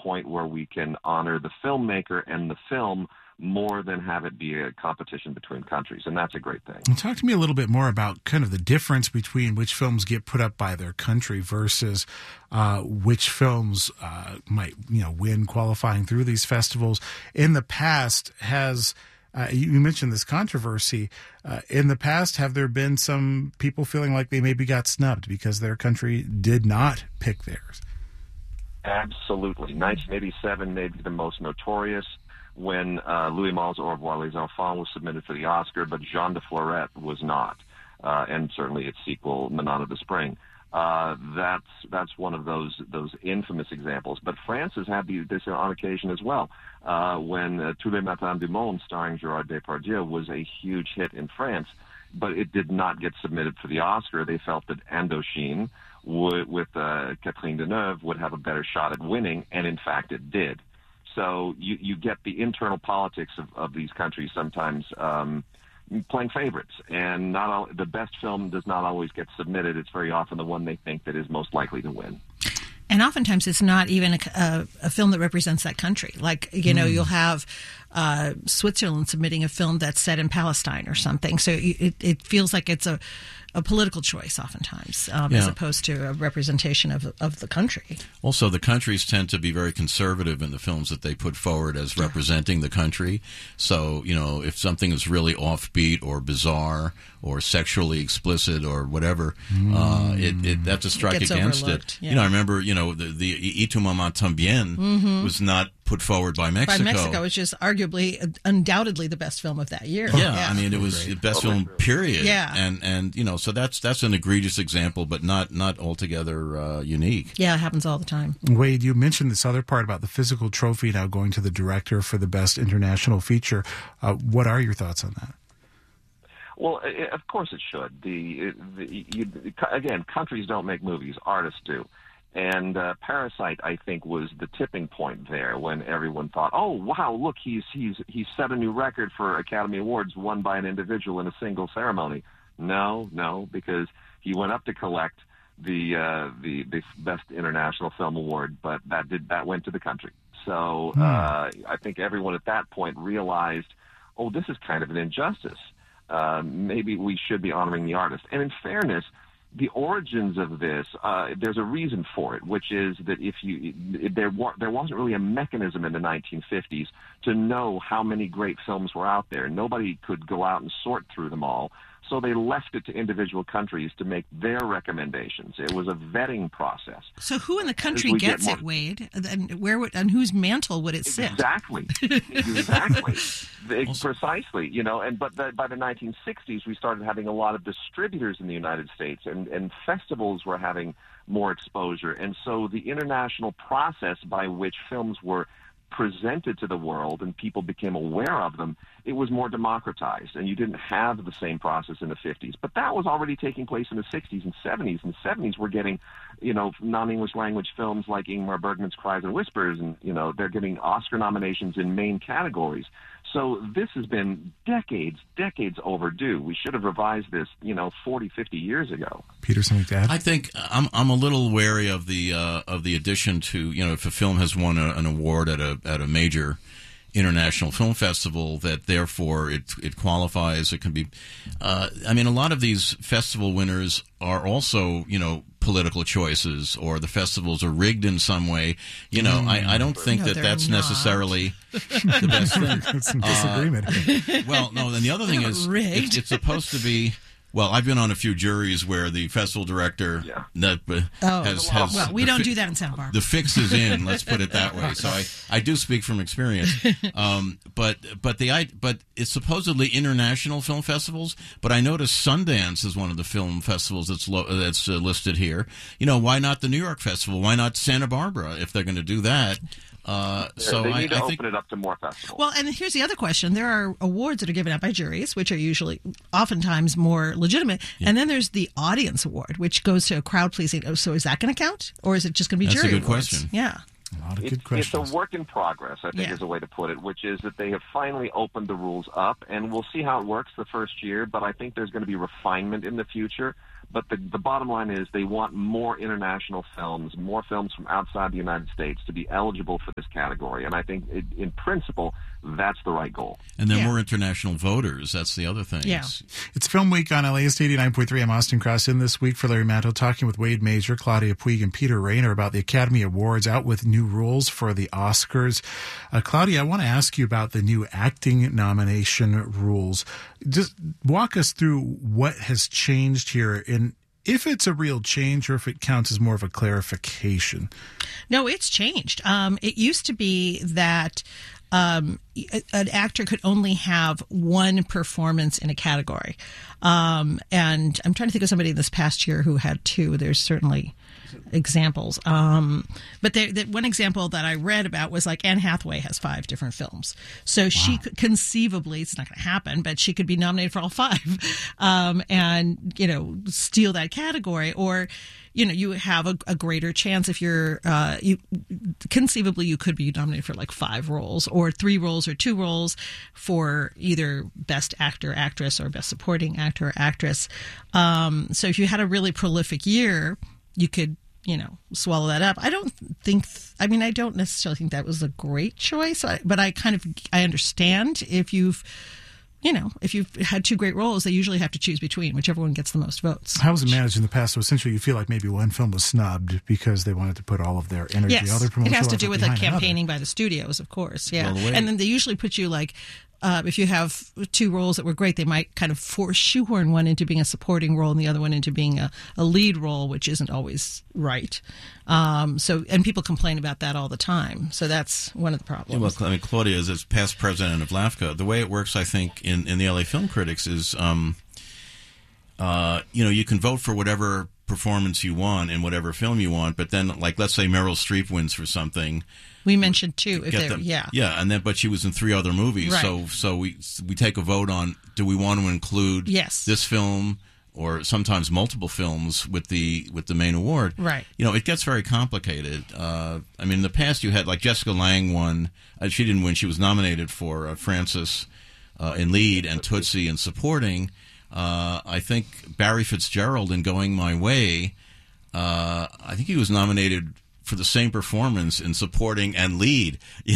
point where we can honor the filmmaker and the film more than have it be a competition between countries, and that's a great thing. And talk to me a little bit more about kind of the difference between which films get put up by their country versus which films might win qualifying through these festivals. In the past, you mentioned this controversy. In the past, have there been some people feeling like they maybe got snubbed because their country did not pick theirs? Absolutely. 1987 may be the most notorious, when Louis Malle's Au revoir les enfants was submitted for the Oscar, but Jean de Florette was not, and certainly its sequel, Manon of the Spring. That's one of those infamous examples. But France has had this on occasion as well. When Tous les Matins du Monde, starring Gérard Depardieu, was a huge hit in France, but it did not get submitted for the Oscar. They felt that Indochine, with Catherine Deneuve, would have a better shot at winning, and in fact it did. So you get the internal politics of these countries sometimes playing favorites, and the best film does not always get submitted. It's very often the one they think that is most likely to win. And oftentimes it's not even a film that represents that country. Like, you'll have Switzerland submitting a film that's set in Palestine or something. So it feels like it's a political choice oftentimes, as opposed to a representation of the country. Also, the countries tend to be very conservative in the films that they put forward as representing the country. So, if something is really offbeat or bizarre or sexually explicit or whatever, that's a strike against it. Yeah. I remember, the Y tu mamá también was not put forward by Mexico. By Mexico, which is arguably, undoubtedly the best film of that year. Yeah. I mean, it was the best film, period. Yeah. And so that's an egregious example, but not altogether unique. Yeah, it happens all the time. Wade, you mentioned this other part about the physical trophy now going to the director for the best international feature. What are your thoughts on that? Well, of course it should. Again, countries don't make movies; artists do. And Parasite, I think, was the tipping point there when everyone thought, "Oh, wow! Look, he's set a new record for Academy Awards won by an individual in a single ceremony." No, because he went up to collect the best international film award, but that went to the country. So I think everyone at that point realized, "Oh, this is kind of an injustice. Maybe we should be honoring the artist." And in fairness, the origins of this, there's a reason for it, which is that there wasn't really a mechanism in the 1950s to know how many great films were out there. Nobody could go out and sort through them all. So they left it to individual countries to make their recommendations. It was a vetting process. So who in the country gets it, Wade? And on whose mantle would it sit? Exactly. Precisely. But by the 1960s, we started having a lot of distributors in the United States, and festivals were having more exposure. And so the international process by which films were presented to the world and people became aware of them, it was more democratized, and you didn't have the same process in the 50s. But that was already taking place in the 60s and 70s. In the 70s, we're getting, non-English language films like Ingmar Bergman's Cries and Whispers, and, they're getting Oscar nominations in main categories. So this has been decades overdue. We should have revised this, 40, 50 years ago. Peter, something to add? I think I'm a little wary of the addition to, if a film has won an award at a major international film festival, that therefore it qualifies. It can be. A lot of these festival winners are also, political choices, or the festivals are rigged in some way. I don't think that's not necessarily the best thing. Some disagreement. Well, no. Then the other thing is, it's supposed to be. Well, I've been on a few juries where the festival director has. Well, we don't do that in Santa Barbara. The fix is in. Let's put it that way. So I do speak from experience. But it's supposedly international film festivals. But I noticed Sundance is one of the film festivals that's listed here. Why not the New York Festival? Why not Santa Barbara if they're going to do that? So they need to open it up to more festivals. Well, and here's the other question. There are awards that are given out by juries, which are oftentimes more legitimate. Yeah. And then there's the audience award, which goes to a crowd pleasing. So is that going to count? Or is it just going to be jury awards? That's a good question. Yeah. A lot of good questions. It's a work in progress, I think, is a way to put it, which is that they have finally opened the rules up, and we'll see how it works the first year, but I think there's going to be refinement in the future. But the bottom line is they want more international films, more films from outside the United States to be eligible for this category. And I think, in principle, that's the right goal. And they're more international voters. That's the other thing. Yeah. It's Film Week on LAist 89.3. I'm Austin Cross, in this week for Larry Mantle, talking with Wade Major, Claudia Puig, and Peter Rayner about the Academy Awards out with new rules for the Oscars. Claudia, I want to ask you about the new acting nomination rules. Just walk us through what has changed here, and if it's a real change or if it counts as more of a clarification. No, it's changed. It used to be that an actor could only have one performance in a category. And I'm trying to think of somebody this past year who had two. There's certainly examples. But the one example that I read about was like Anne Hathaway has 5 different films. So she could conceivably, it's not going to happen, but she could be nominated for all 5 and, steal that category. Or, you have a greater chance if you're, conceivably you could be nominated for like 5 roles or 3 roles or 2 roles for either Best Actor, Actress, or Best Supporting Actor or Actress. So if you had a really prolific year, you could, swallow that up. I don't necessarily think that was a great choice, but I understand if you've had 2 great roles, they usually have to choose between whichever one gets the most votes. How was it managed in the past? So essentially you feel like maybe one film was snubbed because they wanted to put all of their energy, other promotional it has to do with behind campaigning by the studios, of course. Yeah. Well, and then they usually put you like, if you have 2 roles that were great, they might kind of shoehorn one into being a supporting role and the other one into being a lead role, which isn't always right. And people complain about that all the time. So that's one of the problems. Yeah, well, Claudia is as past president of LAFCA. The way it works, I think, in the LA Film Critics is, you can vote for whatever performance you want in whatever film you want, but then, like, let's say Meryl Streep wins for something. We mentioned 2. But she was in 3 other movies. Right. So we take a vote on, do we want to include this film or sometimes multiple films with the main award? Right. It gets very complicated. In the past you had, like, Jessica Lange won. She didn't win. She was nominated for Frances in lead and Tootsie in supporting. I think Barry Fitzgerald in Going My Way, I think he was nominated for the same performance in supporting and lead.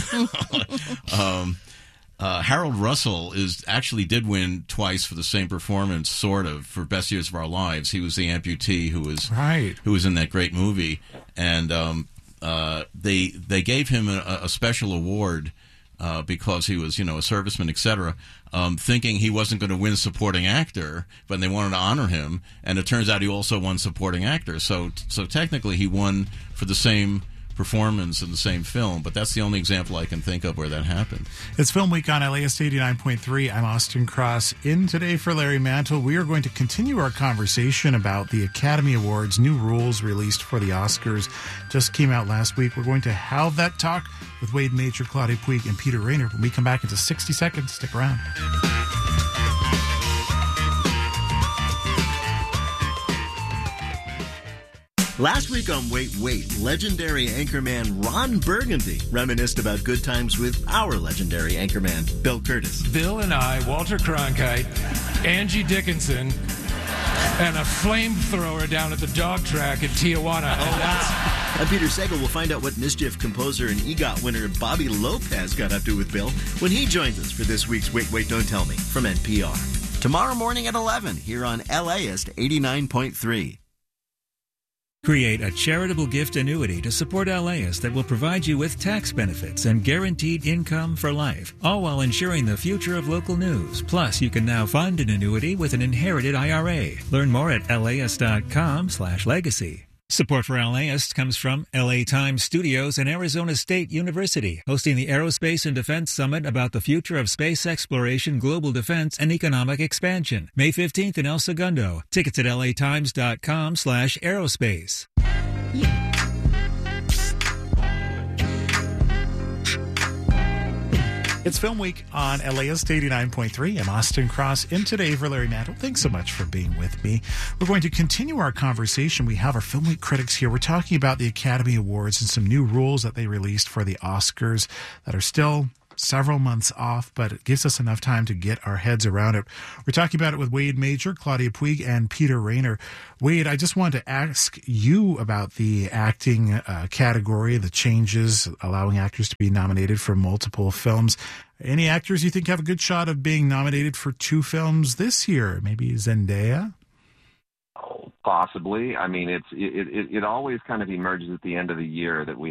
Harold Russell did win twice for the same performance, sort of, for Best Years of Our Lives. He was the amputee who was in that great movie, and they gave him a special award because he was, a serviceman, etc., thinking he wasn't going to win supporting actor, but they wanted to honor him, and it turns out he also won supporting actor. So technically he won for the same performance in the same film, but that's the only example I can think of where that happened. It's Film Week on LAist 89.3. I'm Austin Cross. In today for Larry Mantle, we are going to continue our conversation about the Academy Awards, new rules released for the Oscars. Just came out last week. We're going to have that talk with Wade Major, Claudia Puig, and Peter Rayner when we come back into 60 seconds. Stick around. Last week on Wait, legendary anchorman Ron Burgundy reminisced about good times with our legendary anchorman, Bill Curtis. Bill and I, Walter Cronkite, Angie Dickinson, and a flamethrower down at the dog track at Tijuana. Oh, wow. And Peter Sagal will find out what mischief composer and EGOT winner Bobby Lopez got up to with Bill when he joins us for this week's Wait, Don't Tell Me from NPR. Tomorrow morning at 11 here on LAist 89.3. Create a charitable gift annuity to support LAist that will provide you with tax benefits and guaranteed income for life, all while ensuring the future of local news. Plus, you can now fund an annuity with an inherited IRA. Learn more at laist.com/legacy. Support for LAist comes from LA Times Studios and Arizona State University, hosting the Aerospace and Defense Summit about the future of space exploration, global defense, and economic expansion. May 15th in El Segundo. Tickets at latimes.com/aerospace. It's Film Week on LAist 89.3. I'm Austin Cross, in today for Larry Mantle. Thanks so much for being with me. We're going to continue our conversation. We have our Film Week critics here. We're talking about the Academy Awards and some new rules that they released for the Oscars that are still several months off, but it gives us enough time to get our heads around it. We're talking about it with Wade Major, Claudia Puig, and Peter Rainer. Wade, I just wanted to ask you about the acting category, the changes allowing actors to be nominated for multiple films. Any actors you think have a good shot of being nominated for 2 films this year? Maybe Zendaya? Possibly. I mean, it always kind of emerges at the end of the year that we